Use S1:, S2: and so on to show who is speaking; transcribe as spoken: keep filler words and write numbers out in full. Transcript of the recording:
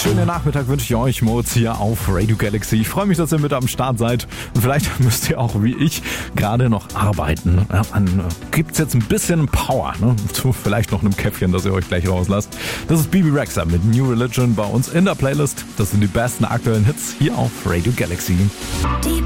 S1: Schönen Nachmittag wünsche ich euch, Moritz hier auf Radio Galaxy. Ich freue mich, dass ihr mit am Start seid. Und vielleicht müsst ihr auch wie ich gerade noch arbeiten. Ja, dann gibt's jetzt ein bisschen Power, ne? Zu vielleicht noch einem Käffchen, das ihr euch gleich rauslasst. Das ist Bebe Rexha mit New Religion bei uns in der Playlist. Das sind die besten aktuellen Hits hier auf Radio Galaxy.